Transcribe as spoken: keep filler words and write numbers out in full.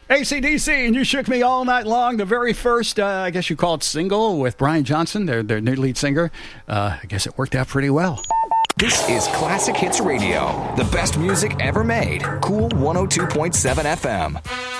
A C D C, and You Shook Me All Night Long, the very first, uh, I guess you call it single with Brian Johnson, their, their new lead singer. Uh, I guess it worked out pretty well. This is Classic Hits Radio, the best music ever made. Cool one oh two point seven F M.